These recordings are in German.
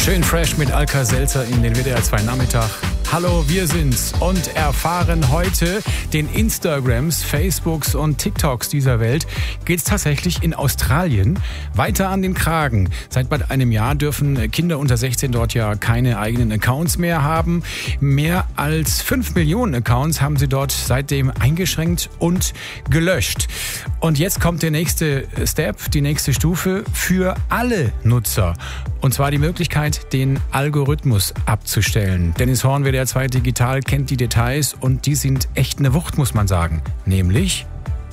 Schön fresh mit Alka-Seltzer in den WDR 2 Nachmittag. Hallo, wir sind's und erfahren heute den Instagrams, Facebooks und TikToks dieser Welt. Geht's tatsächlich in Australien weiter an den Kragen. Seit bald einem Jahr dürfen Kinder unter 16 dort ja keine eigenen Accounts mehr haben. Mehr als 5 Millionen Accounts haben sie dort seitdem eingeschränkt und gelöscht. Und jetzt kommt der nächste Step, die nächste Stufe für alle Nutzer. Und zwar die Möglichkeit, den Algorithmus abzustellen. Dennis Horn, WDR 2 Digital, kennt die Details und die sind echt eine Wucht, muss man sagen. Nämlich?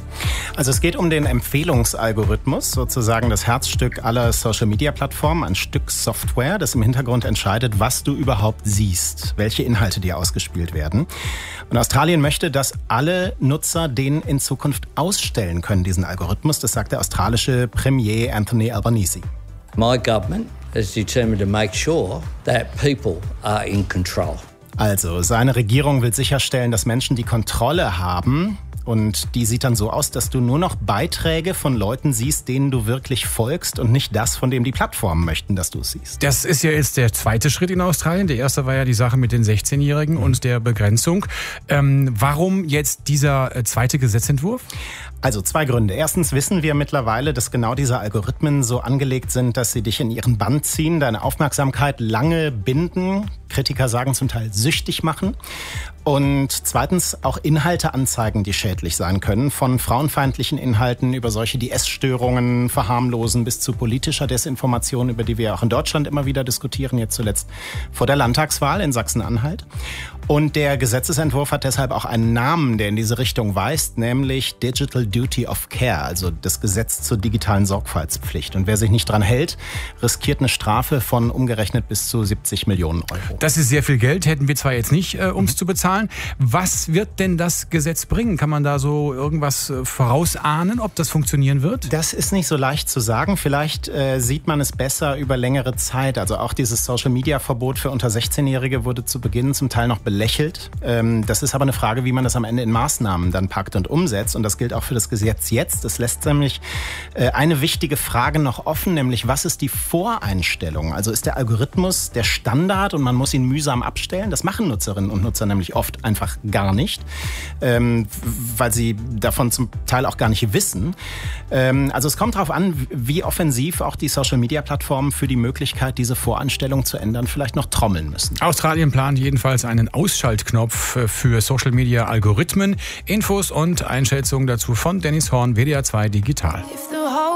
Also es geht um den Empfehlungsalgorithmus, sozusagen das Herzstück aller Social-Media-Plattformen, ein Stück Software, das im Hintergrund entscheidet, was du überhaupt siehst, welche Inhalte dir ausgespielt werden. Und Australien möchte, dass alle Nutzer den in Zukunft ausstellen können, diesen Algorithmus. Das sagt der australische Premier Anthony Albanese. My government is determined to make sure that people are in control. Also, seine Regierung will sicherstellen, dass Menschen die Kontrolle haben. Und die sieht dann so aus, dass du nur noch Beiträge von Leuten siehst, denen du wirklich folgst und nicht das, von dem die Plattformen möchten, dass du es siehst. Das ist ja jetzt der zweite Schritt in Australien. Der erste war ja die Sache mit den 16-Jährigen und der Begrenzung. Warum jetzt dieser zweite Gesetzentwurf? Also 2 Gründe. Erstens wissen wir mittlerweile, dass genau diese Algorithmen so angelegt sind, dass sie dich in ihren Bann ziehen, deine Aufmerksamkeit lange binden, Kritiker sagen zum Teil süchtig machen. Und zweitens auch Inhalte anzeigen, die schädlich sein können. Von frauenfeindlichen Inhalten über solche, die Essstörungen verharmlosen, bis zu politischer Desinformation, über die wir auch in Deutschland immer wieder diskutieren, jetzt zuletzt vor der Landtagswahl in Sachsen-Anhalt. Und der Gesetzesentwurf hat deshalb auch einen Namen, der in diese Richtung weist, nämlich Digital Duty of Care, also das Gesetz zur digitalen Sorgfaltspflicht. Und wer sich nicht dran hält, riskiert eine Strafe von umgerechnet bis zu 70 Millionen Euro. Das ist sehr viel Geld, hätten wir zwar jetzt nicht, um es zu bezahlen. Was wird denn das Gesetz bringen? Kann man da so irgendwas vorausahnen, ob das funktionieren wird? Das ist nicht so leicht zu sagen. Vielleicht sieht man es besser über längere Zeit. Also auch dieses Social-Media-Verbot für unter 16-Jährige wurde zu Beginn zum Teil noch belächelt. Das ist aber eine Frage, wie man das am Ende in Maßnahmen dann packt und umsetzt. Und das gilt auch für das Gesetz jetzt. Das lässt nämlich eine wichtige Frage noch offen, nämlich was ist die Voreinstellung? Also ist der Algorithmus der Standard und man muss ihn mühsam abstellen? Das machen Nutzerinnen und Nutzer nämlich oft einfach gar nicht, weil sie davon zum Teil auch gar nicht wissen. Also es kommt darauf an, wie offensiv auch die Social-Media-Plattformen für die Möglichkeit, diese Voreinstellung zu ändern, vielleicht noch trommeln müssen. Australien plant jedenfalls einen Ausschaltknopf für Social-Media-Algorithmen. Infos und Einschätzungen dazu von Dennis Horn, WDR 2 Digital.